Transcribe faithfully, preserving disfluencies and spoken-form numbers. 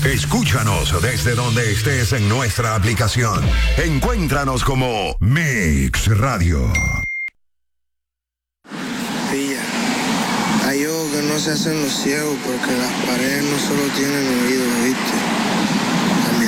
Escúchanos desde donde estés en nuestra aplicación. Encuéntranos como Mix Radio. Pilla, hay ojos que no se hacen los ciegos porque las paredes no solo tienen oídos, ¿viste?